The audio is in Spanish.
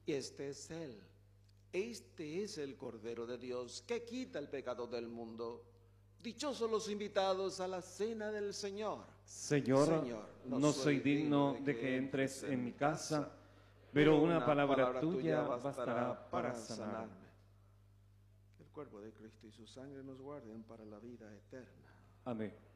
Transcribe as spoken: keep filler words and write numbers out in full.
Y este es Él. Este es el Cordero de Dios que quita el pecado del mundo. Dichosos los invitados a la cena del Señor. Señor, Señor no, no soy digno de que entres en mi casa, pero una palabra, palabra tuya bastará para sanarme. Que el cuerpo de Cristo y su sangre nos guarden para la vida eterna. Amén.